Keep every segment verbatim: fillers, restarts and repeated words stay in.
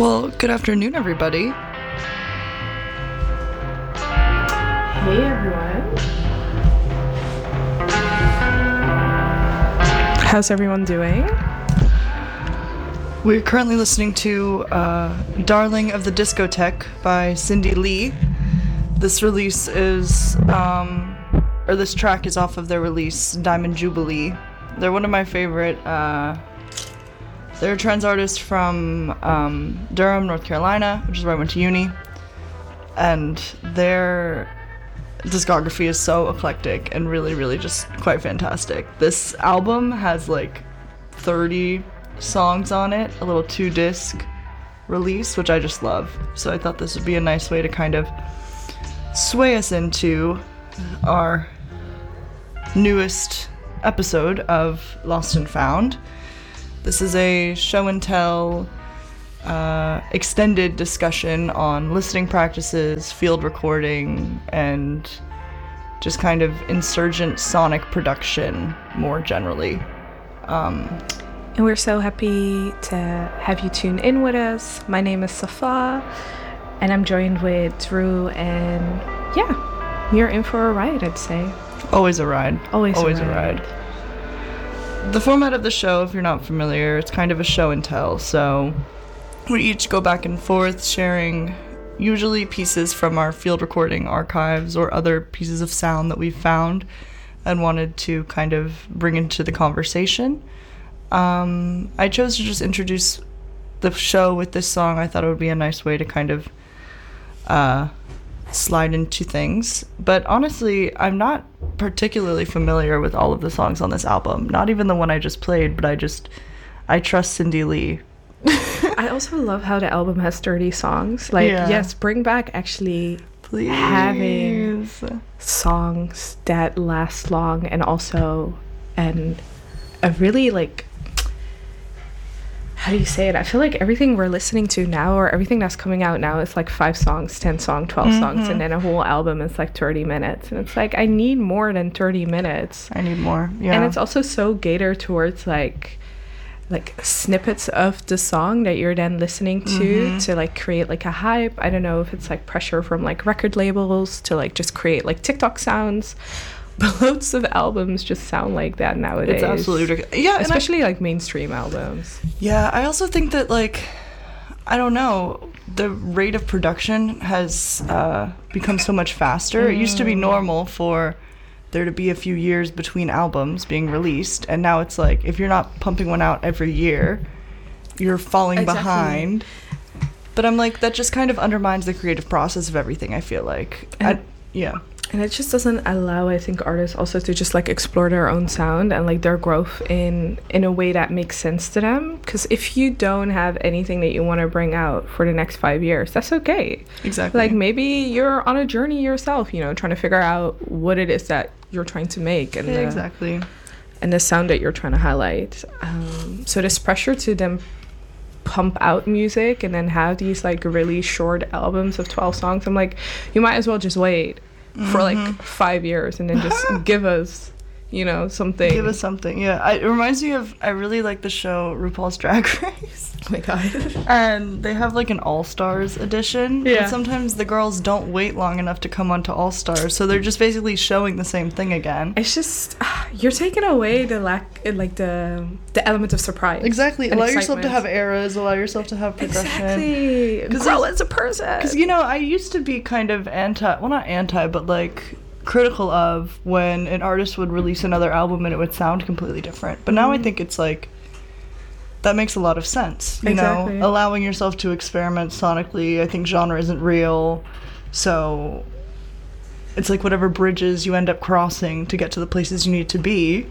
Well, good afternoon, everybody. Hey, everyone. How's everyone doing? We're currently listening to uh, Darling of the Discotheque by Cindy Lee. This release is, um, or this track is off of their release, Diamond Jubilee. They're one of my favorite, uh, they're a trans artist from um, Durham, North Carolina, which is where I went to uni. And their discography is so eclectic and really, really just quite fantastic. This album has like thirty songs on it, a little two-disc release, which I just love. So I thought this would be a nice way to kind of sway us into our newest episode of Lost and Found. This is a show and tell uh, extended discussion on listening practices, field recording, and just kind of insurgent sonic production more generally. Um, And we're so happy to have you tune in with us. My name is Safa, and I'm joined with Drew, and yeah, you're in for a ride, I'd say. always a ride. Always, always a a ride. ride. The format of the show, if you're not familiar, it's kind of a show and tell. So we each go back and forth sharing usually pieces from our field recording archives or other pieces of sound that we've found and wanted to kind of bring into the conversation. Um, I chose to just introduce the show with this song. I thought it would be a nice way to kind of uh, slide into things. But honestly, I'm not particularly familiar with all of the songs on this album. Not even the one I just played, but I just, I trust Cindy Lee. I also love how the album has thirty songs. Like, Yeah. yes, bring back actually Please. having songs that last long, and also and a really like, how do you say it? I feel like everything we're listening to now, or everything that's coming out now, is like five songs, ten songs, twelve Mm-hmm. songs, and then a whole album is like thirty minutes. And it's like, I need more than thirty minutes. I need more. Yeah. And it's also so catered towards like like snippets of the song that you're then listening to Mm-hmm. to like create like a hype. I don't know if it's like pressure from like record labels to like just create like TikTok sounds. But loads of albums just sound like that nowadays. It's absolutely ridiculous. Yeah, and I- Especially like mainstream albums. Yeah, I also think that, like, I don't know, the rate of production has uh, become so much faster. It used to be normal for there to be a few years between albums being released, and now it's like, if you're not pumping one out every year, you're falling Exactly. behind. But I'm like, that just kind of undermines the creative process of everything, I feel like. I, And- yeah. And it just doesn't allow, I think, artists also to just like explore their own sound and like their growth in in a way that makes sense to them. Because if you don't have anything that you want to bring out for the next five years, that's okay. Exactly. Like maybe you're on a journey yourself, you know, trying to figure out what it is that you're trying to make and Yeah, the, exactly. and the sound that you're trying to highlight. Um, so this pressure to then pump out music and then have these like really short albums of twelve songs, I'm like, you might as well just wait for like five years and then just give us, you know, something. Give us something, yeah. I, it reminds me of, I really like the show RuPaul's Drag Race. Oh my god. And they have like an All-Stars edition. Yeah. But sometimes the girls don't wait long enough to come onto All-Stars, so they're just basically showing the same thing again. It's just you're taking away the lack, like the the element of surprise. Exactly. and Allow yourself to excitement. have eras, allow yourself to have progression. Exactly. 'Cause Grow there's- as a person. Because, you know, I used to be kind of anti, well, not anti, but like critical of when an artist would release another album and it would sound completely different. But now I think it's like, that makes a lot of sense, you Exactly. know, allowing yourself to experiment sonically. I think genre isn't real, so it's like whatever bridges you end up crossing to get to the places you need to be.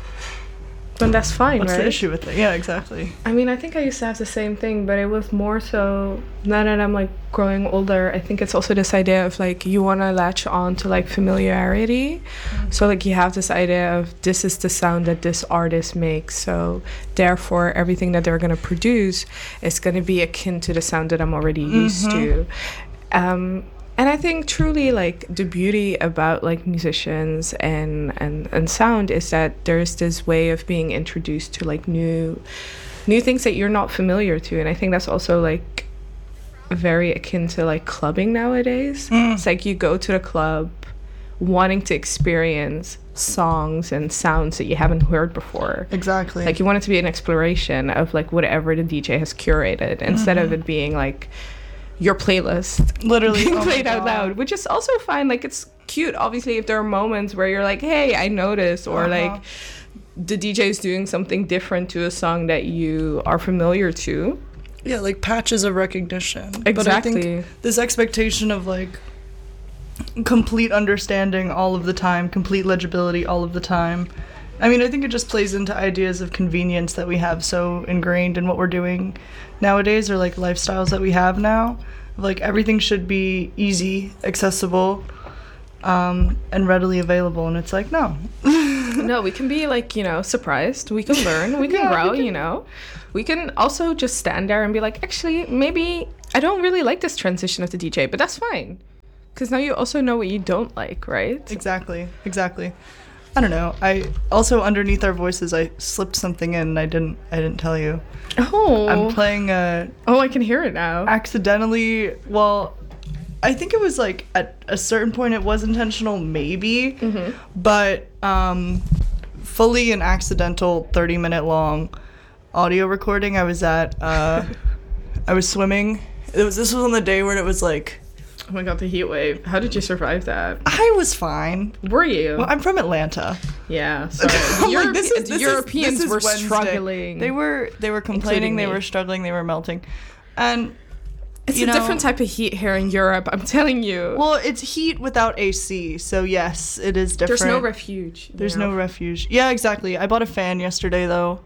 Then that's fine, What's right? the issue with it? Yeah, exactly. I mean, I think I used to have the same thing, but it was more so now that I'm like growing older. I think it's also this idea of like you want to latch on to like familiarity. So like you have this idea of this is the sound that this artist makes. So therefore, everything that they're going to produce is going to be akin to the sound that I'm already used to. Um, And I think truly like the beauty about like musicians and, and, and sound is that there's this way of being introduced to like new new things that you're not familiar to. And I think that's also like very akin to like clubbing nowadays. Mm. It's like you go to the club wanting to experience songs and sounds that you haven't heard before. Exactly. Like you want it to be an exploration of like whatever the D J has curated instead mm-hmm. of it being like your playlist literally being oh played out loud, which is also fine. Like it's cute, obviously, if there are moments where you're like, hey, I noticed, or uh-huh. like the D J is doing something different to a song that you are familiar to. Yeah, like patches of recognition. Exactly. But I think this expectation of like complete understanding all of the time, complete legibility all of the time. I mean, I think it just plays into ideas of convenience that we have so ingrained in what we're doing nowadays, or like lifestyles that we have now. Like everything should be easy, accessible, um, and readily available. And it's like, no. No, we can be like, you know, surprised. We can learn. We can yeah, grow, we can... you know. We can also just stand there and be like, actually, maybe I don't really like this transition of the D J, but that's fine. Because now you also know what you don't like, right? Exactly, exactly. I don't know. I also, underneath our voices, I slipped something in and I didn't I didn't tell you. Oh. I'm playing a... Oh, I can hear it now. Accidentally, well, I think it was like at a certain point it was intentional, maybe, mm-hmm. but um, fully an accidental thirty minute long audio recording. I was at, uh, I was swimming. It was This was on the day where it was like... Oh my god, the heat wave. How did you survive that? I was fine. Were you? Well, I'm from Atlanta. Yeah, sorry. The, Euro- like, this is, this Europeans is, this were Wednesday. struggling. They were they were complaining, they were struggling, they were melting. And it's you a know, different type of heat here in Europe, I'm telling you. Well, it's heat without A C, so yes, it is different. There's no refuge. There's no refuge. Yeah, exactly. I bought a fan yesterday though.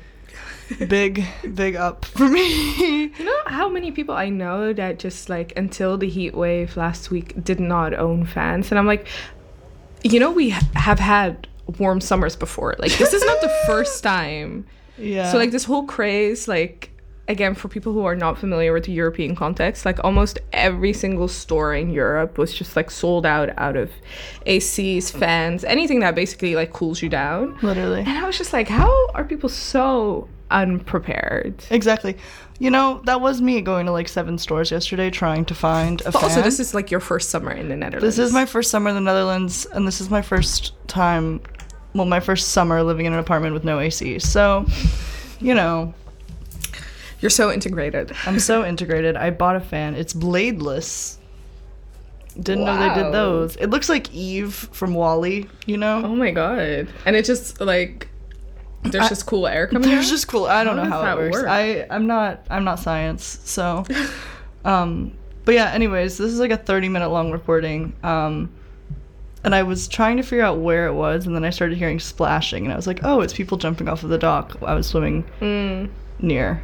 big big up for me. You know how many people I know that just like until the heat wave last week did not own fans, and I'm like, you know, we ha- have had warm summers before, like this is not the first time. Yeah, so like this whole craze, like again, for people who are not familiar with the European context, like almost every single store in Europe was just like sold out out of A Cs, fans, anything that basically like cools you down, literally. And I was just like, how are people so unprepared? Exactly. You know, that was me going to like seven stores yesterday trying to find a but fan. Also, this is like your first summer in the Netherlands. This is my first summer in the Netherlands, and this is my first time, well, my first summer living in an apartment with no A C. So, you know. You're so integrated. I'm so integrated. I bought a fan. It's bladeless. Didn't wow. know they did those. It looks like Eve from WALL-E, you know? Oh my god. And it just like there's I, just cool air coming There's out? just cool. I don't how know how it works. Work? I I'm not I'm not science. So um but yeah, anyways, this is like a thirty minute long recording. Um and I was trying to figure out where it was, and then I started hearing splashing, and I was like, "Oh, it's people jumping off of the dock." I was swimming mm. near.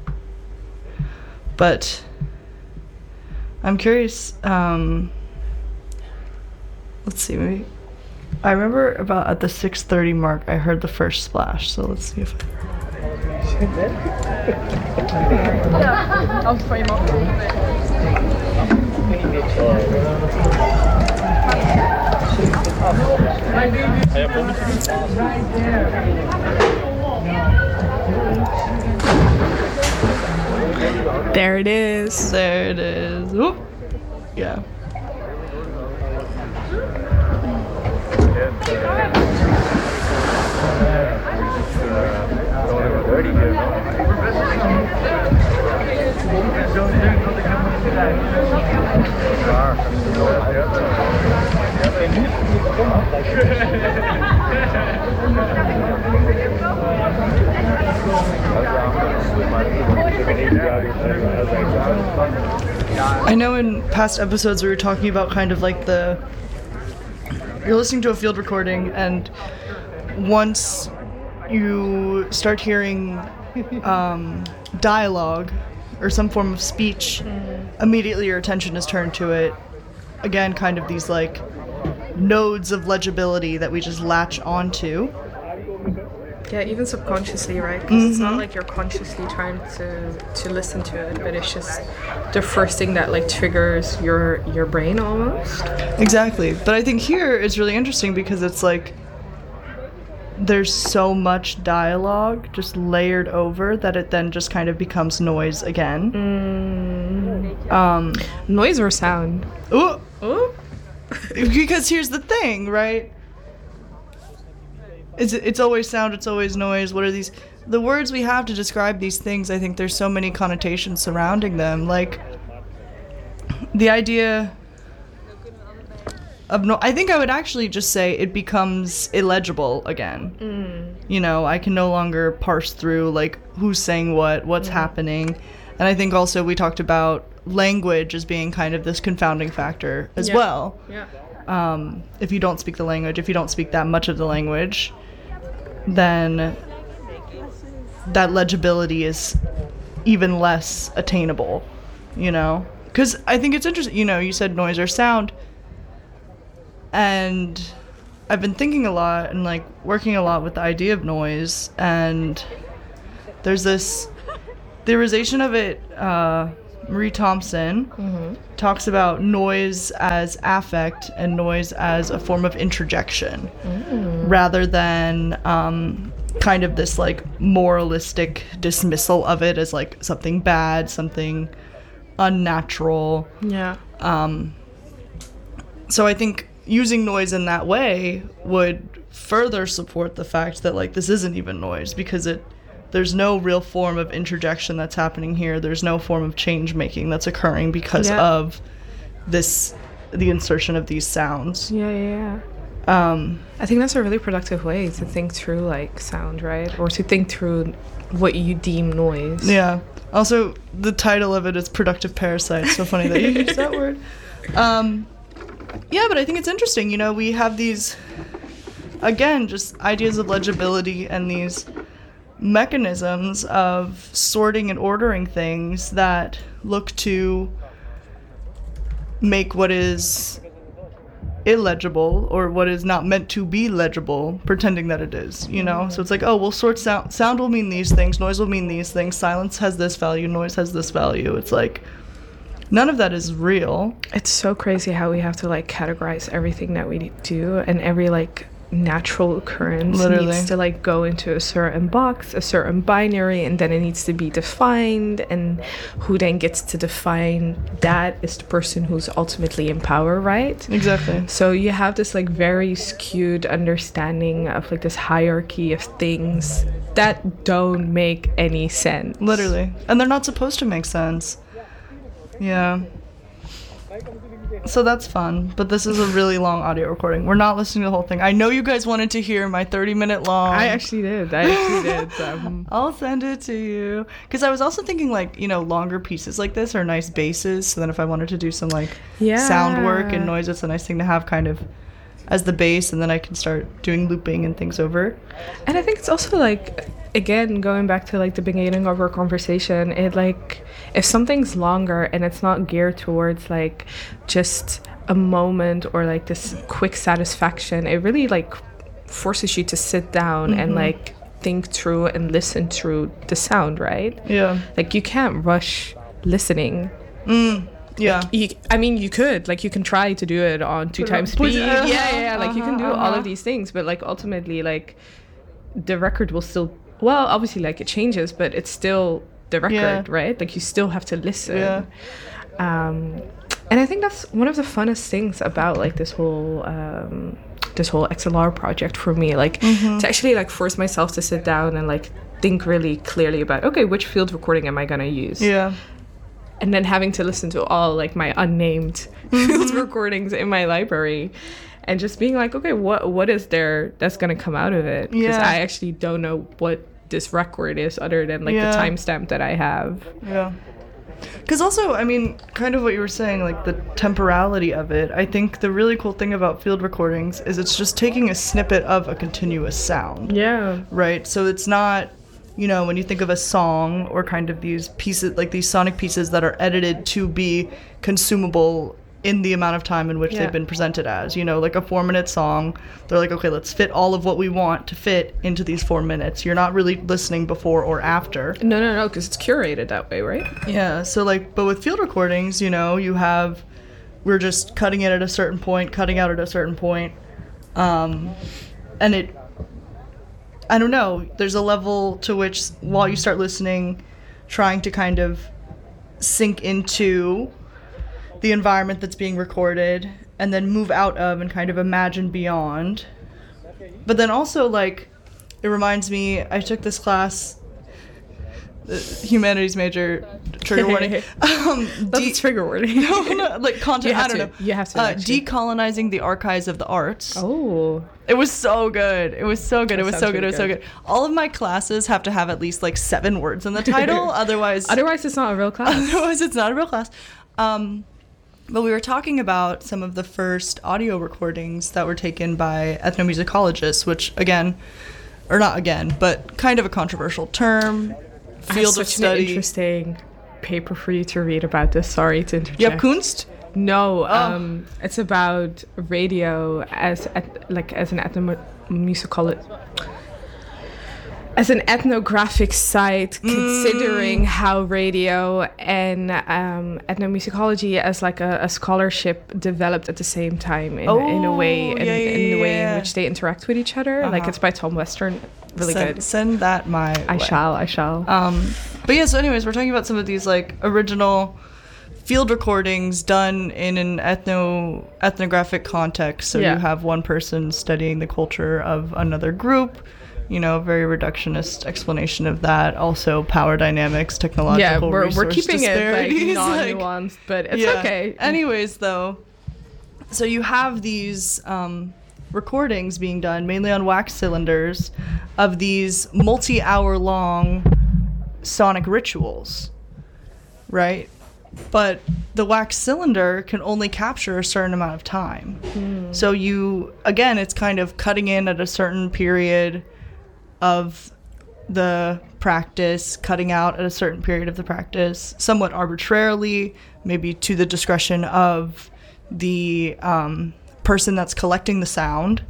But I'm curious, um, let's see, maybe, I remember about at the six thirty mark, I heard the first splash, so let's see if I... There it is. There it is. Oop. Yeah. I know in past episodes we were talking about kind of like the, you're listening to a field recording, and once you start hearing um, dialogue or some form of speech, mm. immediately your attention is turned to it. Again, kind of these like nodes of legibility that we just latch onto. Yeah, even subconsciously, right? Because mm-hmm. it's not like you're consciously trying to to listen to it, but it's just the first thing that like triggers your your brain almost. Exactly. But I think here it's really interesting because it's like there's so much dialogue just layered over that it then just kind of becomes noise again. Mm. Um, Noise or sound? ooh, Oh. because here's the thing, right? It's it's always sound, it's always noise. What are these? The words we have to describe these things, I think there's so many connotations surrounding them. Like, the idea of no, I think I would actually just say it becomes illegible again. Mm. You know, I can no longer parse through, like, who's saying what, what's Mm. happening. And I think also we talked about language as being kind of this confounding factor as Yeah. well. Yeah. Um, if you don't speak the language, if you don't speak that much of the language, then that legibility is even less attainable, you know? Because I think it's interesting, you know, you said noise or sound, and I've been thinking a lot and, like, working a lot with the idea of noise, and there's this theorization of it, uh, Marie Thompson Mm-hmm. talks about noise as affect and noise as a form of introjection Mm. rather than um, kind of this like moralistic dismissal of it as like something bad, something unnatural. Yeah. Um, so I think using noise in that way would further support the fact that like this isn't even noise, because it there's no real form of interjection that's happening here. There's no form of change making that's occurring because Yeah. of this the insertion of these sounds. Yeah, yeah, yeah. Um, I think that's a really productive way to think through like sound, right? Or to think through what you deem noise. yeah. Also, the title of it is Productive Parasites. So funny that you used that word. Um, yeah, but I think it's interesting. You know, we have these, again, just ideas of legibility and these mechanisms of sorting and ordering things that look to make what is illegible or what is not meant to be legible pretending that it is, you know? So it's like, oh, we'll sort sound. Sound will mean these things, noise will mean these things, silence has this value, noise has this value. It's like, none of that is real. It's so crazy how we have to like categorize everything that we do, and every like natural occurrence Literally. needs to like go into a certain box, a certain binary, and then it needs to be defined, and who then gets to define that is the person who's ultimately in power, right? Exactly. So you have this like very skewed understanding of like this hierarchy of things that don't make any sense. Literally. And they're not supposed to make sense. Yeah. So that's fun, but this is a really long audio recording. We're not listening to the whole thing. I know you guys wanted to hear my thirty minute long. I actually did. I actually did. So, um, I'll send it to you. Because I was also thinking, like, you know, longer pieces like this are nice bases. So then if I wanted to do some, like, Yeah. sound work and noise, it's a nice thing to have kind of as the base. And then I can start doing looping and things over. And I think it's also like, again, going back to like the beginning of our conversation, it like, if something's longer and it's not geared towards like just a moment or like this quick satisfaction, it really like forces you to sit down and like think through and listen through the sound, right? Yeah. Like you can't rush listening. Mm. Yeah. You, I mean, you could like you can try to do it on two Put it times on- put- speed. uh-huh, yeah, yeah, yeah. Like you can do uh-huh, all uh-huh. of these things, but like ultimately, like the record will still. Well, obviously, like it changes, but it's still the record, Yeah. right? Like you still have to listen. Yeah. Um, and I think that's one of the funnest things about like this whole um, this whole X L R project for me. Like Mm-hmm. to actually like force myself to sit down and like think really clearly about okay, which field recording am I gonna use? Yeah. And then having to listen to all like my unnamed field recordings in my library, and just being like, okay, what what is there that's gonna come out of it? Because Yeah. I actually don't know what this record is other than like Yeah. the timestamp that I have. Yeah. Because also, I mean, kind of what you were saying, like the temporality of it, I think the really cool thing about field recordings is it's just taking a snippet of a continuous sound, Yeah. right? So it's not, you know, when you think of a song or kind of these pieces, like these sonic pieces that are edited to be consumable in the amount of time in which Yeah. they've been presented as, you know, like a four minute song, they're like, okay, let's fit all of what we want to fit into these four minutes. You're not really listening before or after. No, no, no, because it's curated that way, right? Yeah, so like, but with field recordings, you know, you have, we're just cutting it at a certain point, cutting out at a certain point, um, and it, I don't know, there's a level to which, while you start listening, trying to kind of sink into the environment that's being recorded and then move out of and kind of imagine beyond. But then also, like, it reminds me, I took this class, uh, humanities major, trigger warning. Um, That's de- trigger warning. no, no, like content, I don't to. know. You have to. Uh, actually. decolonizing the archives of the arts. Oh. It was so good. It was so good. That it was sounds so good. really It was so good. good. All of my classes have to have at least like seven words in the title. otherwise, Otherwise, it's not a real class. otherwise it's not a real class. Um, but we were talking about some of the first audio recordings that were taken by ethnomusicologists, which again, or not again, but kind of a controversial term. I have Field such of study. an interesting paper for you to read about this. Sorry to interject. You have Kunst? No, Oh. um, it's about radio as eth- like as an ethnomusicology, as an ethnographic site, considering how radio and um, ethnomusicology as like a, a scholarship developed at the same time in, in a way, Oh, in, yeah, in the yeah, way in yeah. which they interact with each other. Like Uh-huh. it's by Tom Western, really send, good. Send that my I way. shall, I shall. Um, but yeah, so anyways, we're talking about some of these like original field recordings done in an ethno ethnographic context. So Yeah. you have one person studying the culture of another group. You know, very reductionist explanation of that. Also, power dynamics, technological Yeah, we're, we're resource keeping it like disparities, like- non-nuanced, but it's Yeah. okay. Anyways, though, so you have these um, recordings being done mainly on wax cylinders of these multi-hour long sonic rituals, right? But the wax cylinder can only capture a certain amount of time. So you, again, it's kind of cutting in at a certain period of the practice, cutting out at a certain period of the practice, somewhat arbitrarily, maybe to the discretion of the um, person that's collecting the sound.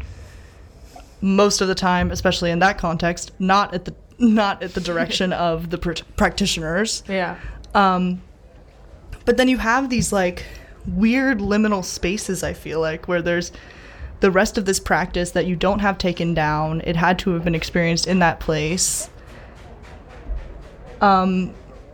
Most of the time, especially in that context, not at the not at the direction of the pr- practitioners. Yeah. Um, but then you have these like weird liminal spaces, I feel like, where there's the rest of this practice that you don't have taken down. It had to have been experienced in that place. Um,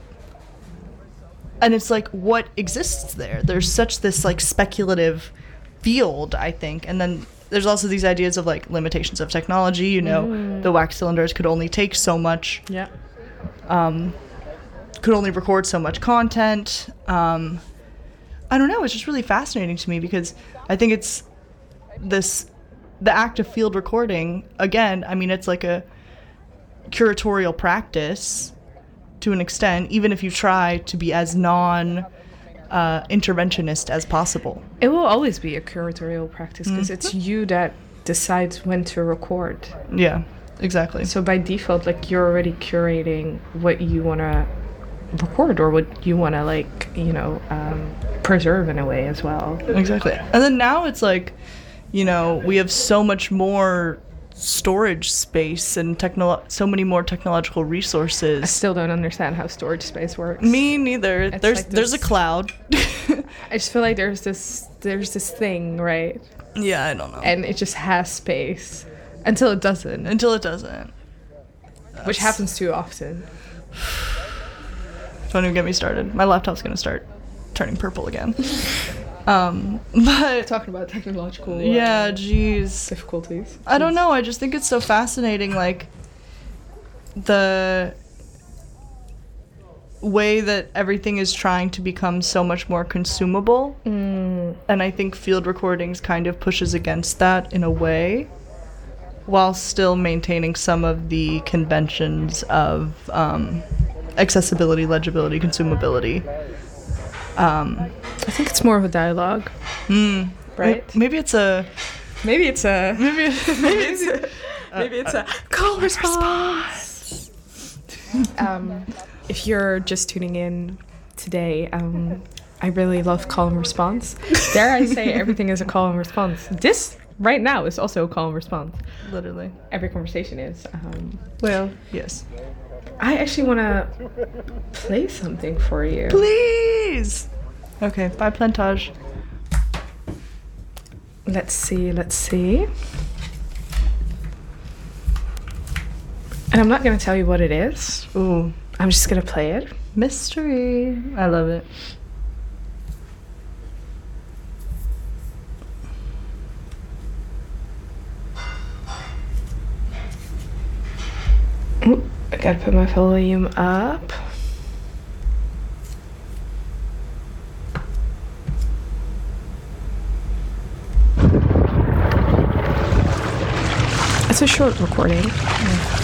and it's like, what exists there? There's such this like speculative field, I think. And then there's also these ideas of like limitations of technology. You know, the wax cylinders could only take so much, Yeah. um, could only record so much content. Um, I don't know. It's just really fascinating to me because I think it's this, the act of field recording, again, I mean, it's like a curatorial practice to an extent, even if you try to be as non uh, interventionist as possible. It will always be a curatorial practice because Mm-hmm. it's you that decides when to record. Yeah, exactly. So by default, like you're already curating what you want to record or what you want to like, you know, um, preserve in a way as well. Exactly. And then now it's like, you know, we have so much more storage space and technolo- so many more technological I resources. still don't understand how storage space works. Me neither. It's There's like there's a this- cloud. I just feel like there's this there's this thing, right? Yeah, I don't know. And it just has space until it doesn't, Until it doesn't. which That's- happens too often. Don't even get me started. My laptop's gonna start turning purple again. um, but Talking about technological yeah, jeez. difficulties. I don't know. I just think it's so fascinating, like the way that everything is trying to become so much more consumable. Mm, And I think field recordings kind of pushes against that in a way, while still maintaining some of the conventions of um, accessibility, legibility, consumability. Um, I think it's more of a dialogue, mm, right? may- Maybe it's a Maybe it's a maybe maybe it's a, maybe it's a call response. um, if you're just tuning in today, um, I really love call and response. Dare I say, everything is a call and response. This right now is also a call and response. literally. Every conversation is. Um, Well, yes. I actually want to play something for you. Please. Okay. Bye, Plantage. Let's see. Let's see. And I'm not gonna tell you what it is. Ooh, I'm just gonna play it. mystery. I love it. Ooh, I gotta put my volume up. It's a short recording. Yeah.